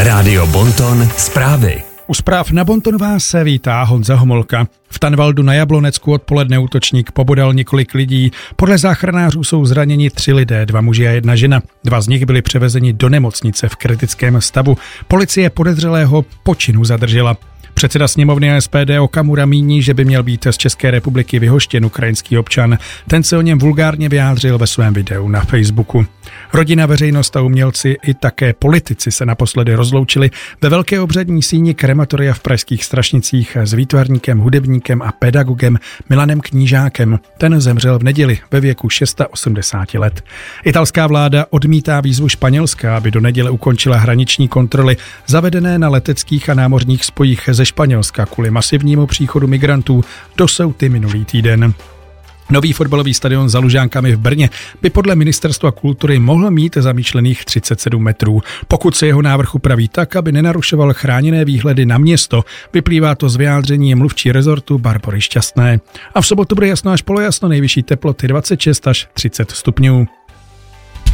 Rádio Bonton zprávy. U zpráv na Bonton vás se vítá Honza Homolka. V Tanvaldu na Jablonecku odpoledne útočník pobodal několik lidí. Podle záchranářů jsou zraněni 3 lidé, 2 muži a 1 žena. 2 z nich byli převezeni do nemocnice v kritickém stavu. Policie podezřelého počinu zadržela. Předseda sněmovny SPD Okamura míní, že by měl být z České republiky vyhoštěn ukrajinský občan. Ten se o něm vulgárně vyjádřil ve svém videu na Facebooku. Rodina, veřejnost a umělci i také politici se naposledy rozloučili ve velké obřadní síni krematoria v pražských Strašnicích s výtvarníkem, hudebníkem a pedagogem Milanem Knížákem. Ten zemřel v neděli ve věku 86 let. Italská vláda odmítá výzvu Španělska, aby do neděle ukončila hraniční kontroly zavedené na leteckých a námořních spojích ze Španělska kvůli masivnímu příchodu migrantů do Ceuty minulý týden. Nový fotbalový stadion za Lužánkami v Brně by podle Ministerstva kultury mohl mít zamýšlených 37 metrů, pokud se jeho návrh upraví tak, aby nenarušoval chráněné výhledy na město. Vyplývá to z vyjádření mluvčí rezortu Barbory Šťastné. A v sobotu bude jasno až polojasno, nejvyšší teploty 26 až 30 stupňů.